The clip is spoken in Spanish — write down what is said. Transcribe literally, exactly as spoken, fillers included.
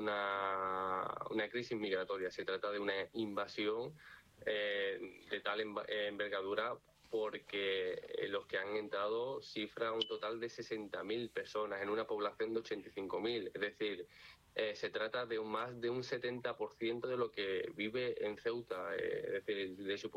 una, una crisis migratoria, se trata de una invasión eh, de tal envergadura, porque los que han entrado cifra un total de sesenta mil personas en una población de ochenta y cinco mil. Es decir, eh, se trata de un, más de un setenta por ciento de lo que vive en Ceuta, eh, es decir, de su